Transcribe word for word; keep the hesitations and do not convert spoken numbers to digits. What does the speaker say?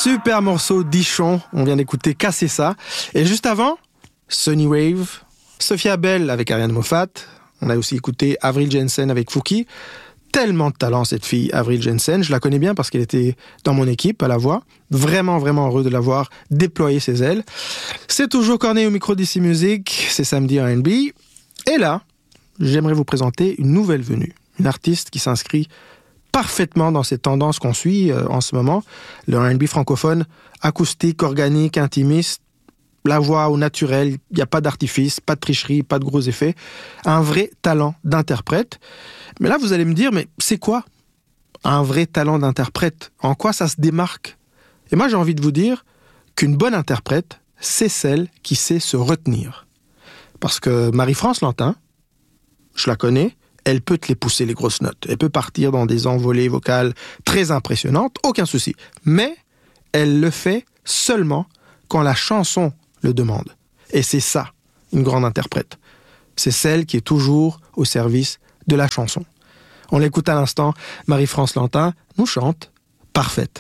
Super morceau d'Ichon, on vient d'écouter Casser ça. Et juste avant, Sunny Wave, Sophia Bell avec Ariane Moffat. On a aussi écouté Avril Jensen avec Fouki. Tellement de talent cette fille, Avril Jensen. Je la connais bien parce qu'elle était dans mon équipe à la voix. Vraiment, vraiment heureux de la voir déployer ses ailes. C'est toujours Corneille au micro d'Ici Music. C'est samedi R and B. Et là, j'aimerais vous présenter une nouvelle venue. Une artiste qui s'inscrit parfaitement dans ces tendances qu'on suit euh, en ce moment. Le R and B francophone, acoustique, organique, intimiste, la voix au naturel, il n'y a pas d'artifice, pas de tricherie, pas de gros effets. Un vrai talent d'interprète. Mais là, vous allez me dire, mais c'est quoi un vrai talent d'interprète? En quoi ça se démarque? Et moi, j'ai envie de vous dire qu'une bonne interprète, c'est celle qui sait se retenir. Parce que Marie-France Lantin, je la connais, elle peut te les pousser, les grosses notes. Elle peut partir dans des envolées vocales très impressionnantes, aucun souci. Mais elle le fait seulement quand la chanson le demande. Et c'est ça, une grande interprète. C'est celle qui est toujours au service de la chanson. On l'écoute à l'instant, Marie-France Lantin nous chante « Parfaite ».